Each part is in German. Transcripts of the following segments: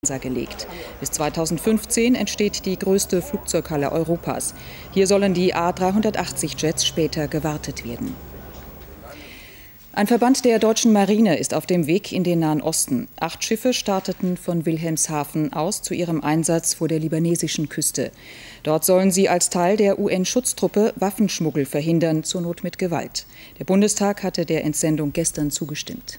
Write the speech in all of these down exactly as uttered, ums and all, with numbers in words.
gelegt. Bis zweitausendfünfzehn entsteht die größte Flugzeughalle Europas. Hier sollen die A dreihundertachtzig Jets später gewartet werden. Ein Verband der deutschen Marine ist auf dem Weg in den Nahen Osten. Acht Schiffe starteten von Wilhelmshaven aus zu ihrem Einsatz vor der libanesischen Küste. Dort sollen sie als Teil der U N-Schutztruppe Waffenschmuggel verhindern, zur Not mit Gewalt. Der Bundestag hatte der Entsendung gestern zugestimmt.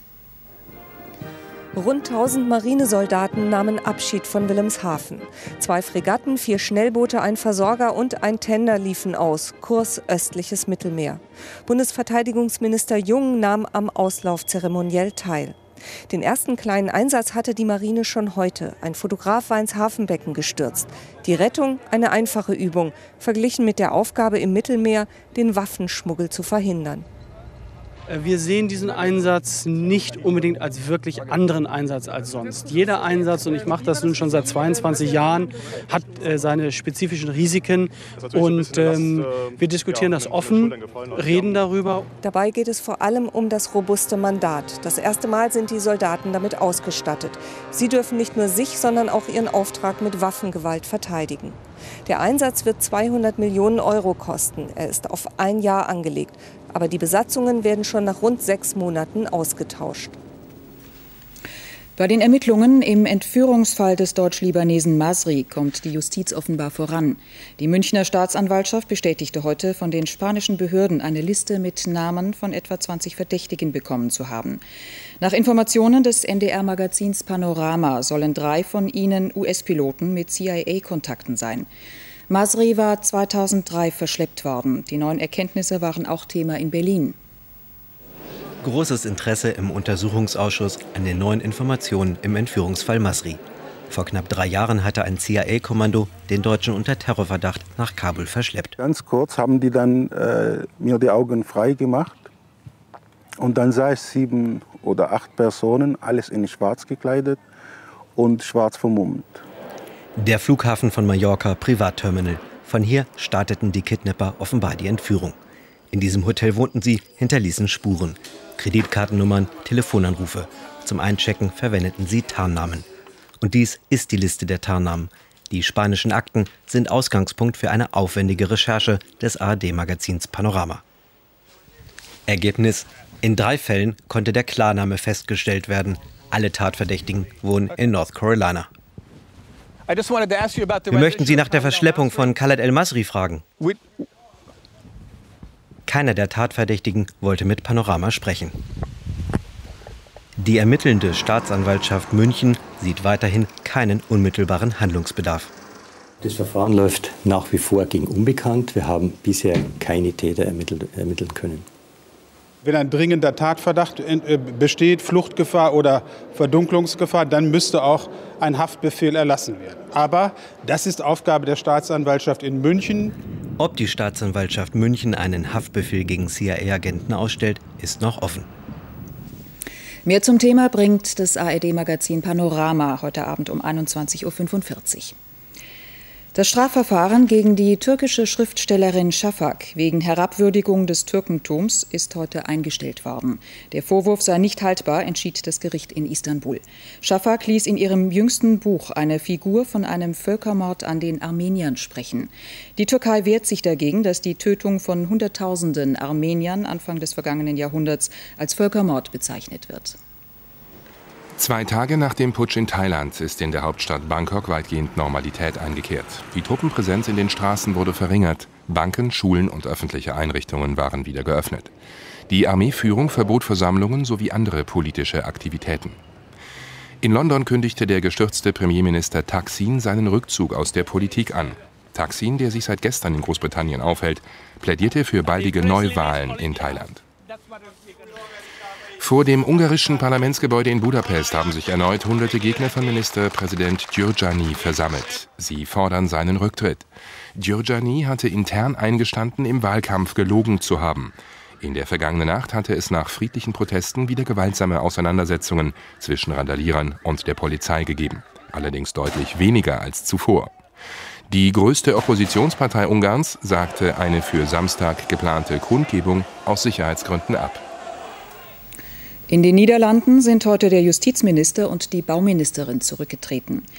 Rund tausend Marinesoldaten nahmen Abschied von Wilhelmshaven. Zwei Fregatten, vier Schnellboote, ein Versorger und ein Tender liefen aus, Kurs östliches Mittelmeer. Bundesverteidigungsminister Jung nahm am Auslauf zeremoniell teil. Den ersten kleinen Einsatz hatte die Marine schon heute. Ein Fotograf war ins Hafenbecken gestürzt. Die Rettung eine einfache Übung, verglichen mit der Aufgabe im Mittelmeer, den Waffenschmuggel zu verhindern. Wir sehen diesen Einsatz nicht unbedingt als wirklich anderen Einsatz als sonst. Jeder Einsatz, und ich mache das nun schon seit zweiundzwanzig Jahren, hat äh, seine spezifischen Risiken. Und ähm, wir diskutieren das offen, reden darüber. Dabei geht es vor allem um das robuste Mandat. Das erste Mal sind die Soldaten damit ausgestattet. Sie dürfen nicht nur sich, sondern auch ihren Auftrag mit Waffengewalt verteidigen. Der Einsatz wird zweihundert Millionen Euro kosten. Er ist auf ein Jahr angelegt. Aber die Besatzungen werden schon nach rund sechs Monaten ausgetauscht. Bei den Ermittlungen im Entführungsfall des Deutsch-Libanesen Masri kommt die Justiz offenbar voran. Die Münchner Staatsanwaltschaft bestätigte heute, von den spanischen Behörden eine Liste mit Namen von etwa zwanzig Verdächtigen bekommen zu haben. Nach Informationen des N D R-Magazins Panorama sollen drei von ihnen U S-Piloten mit C I A-Kontakten sein. Masri war zweitausenddrei verschleppt worden. Die neuen Erkenntnisse waren auch Thema in Berlin. Großes Interesse im Untersuchungsausschuss an den neuen Informationen im Entführungsfall Masri. Vor knapp drei Jahren hatte ein C I A-Kommando den Deutschen unter Terrorverdacht nach Kabul verschleppt. Ganz kurz haben die dann äh, mir die Augen frei gemacht. Und dann sah ich sieben oder acht Personen, alles in schwarz gekleidet und schwarz vermummt. Der Flughafen von Mallorca, Privatterminal. Von hier starteten die Kidnapper offenbar die Entführung. In diesem Hotel wohnten sie, hinterließen Spuren. Kreditkartennummern, Telefonanrufe. Zum Einchecken verwendeten sie Tarnnamen. Und dies ist die Liste der Tarnnamen. Die spanischen Akten sind Ausgangspunkt für eine aufwendige Recherche des A R D-Magazins Panorama. Ergebnis: In drei Fällen konnte der Klarname festgestellt werden. Alle Tatverdächtigen wohnen in North Carolina. Wir möchten Sie nach der Verschleppung von Khaled El-Masri fragen. Keiner der Tatverdächtigen wollte mit Panorama sprechen. Die ermittelnde Staatsanwaltschaft München sieht weiterhin keinen unmittelbaren Handlungsbedarf. Das Verfahren läuft nach wie vor gegen unbekannt. Wir haben bisher keine Täter ermittelt, ermitteln können. Wenn ein dringender Tatverdacht besteht, Fluchtgefahr oder Verdunklungsgefahr, dann müsste auch ein Haftbefehl erlassen werden. Aber das ist Aufgabe der Staatsanwaltschaft in München. Ob die Staatsanwaltschaft München einen Haftbefehl gegen C I A-Agenten ausstellt, ist noch offen. Mehr zum Thema bringt das A R D-Magazin Panorama heute Abend um einundzwanzig Uhr fünfundvierzig. Das Strafverfahren gegen die türkische Schriftstellerin Şafak wegen Herabwürdigung des Türkentums ist heute eingestellt worden. Der Vorwurf sei nicht haltbar, entschied das Gericht in Istanbul. Şafak ließ in ihrem jüngsten Buch eine Figur von einem Völkermord an den Armeniern sprechen. Die Türkei wehrt sich dagegen, dass die Tötung von Hunderttausenden Armeniern Anfang des vergangenen Jahrhunderts als Völkermord bezeichnet wird. Zwei Tage nach dem Putsch in Thailand ist in der Hauptstadt Bangkok weitgehend Normalität eingekehrt. Die Truppenpräsenz in den Straßen wurde verringert. Banken, Schulen und öffentliche Einrichtungen waren wieder geöffnet. Die Armeeführung verbot Versammlungen sowie andere politische Aktivitäten. In London kündigte der gestürzte Premierminister Thaksin seinen Rückzug aus der Politik an. Thaksin, der sich seit gestern in Großbritannien aufhält, plädierte für baldige Neuwahlen in Thailand. Vor dem ungarischen Parlamentsgebäude in Budapest haben sich erneut hunderte Gegner von Ministerpräsident Gyurcsány versammelt. Sie fordern seinen Rücktritt. Gyurcsány hatte intern eingestanden, im Wahlkampf gelogen zu haben. In der vergangenen Nacht hatte es nach friedlichen Protesten wieder gewaltsame Auseinandersetzungen zwischen Randalierern und der Polizei gegeben. Allerdings deutlich weniger als zuvor. Die größte Oppositionspartei Ungarns sagte eine für Samstag geplante Kundgebung aus Sicherheitsgründen ab. In den Niederlanden sind heute der Justizminister und die Bauministerin zurückgetreten.